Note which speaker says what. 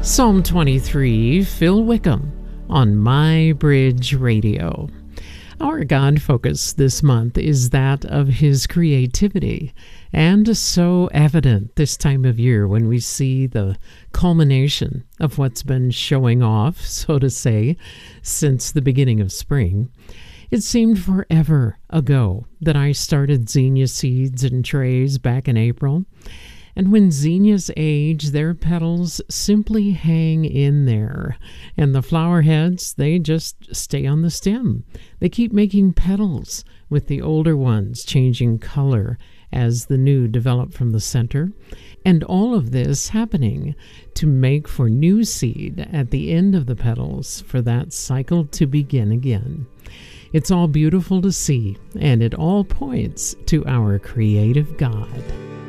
Speaker 1: Psalm 23, Phil Wickham on My Bridge Radio. Our God focus this month is that of His creativity, and so evident this time of year when we see the culmination of what's been showing off, so to say, since the beginning of spring. It seemed forever ago that I started zinnia seeds in trays back in April. And when zinnias age, their petals simply hang in there. And the flower heads, they just stay on the stem. They keep making petals, with the older ones changing color as the new develop from the center. And all of this happening to make for new seed at the end of the petals for that cycle to begin again. It's all beautiful to see, and it all points to our creative God.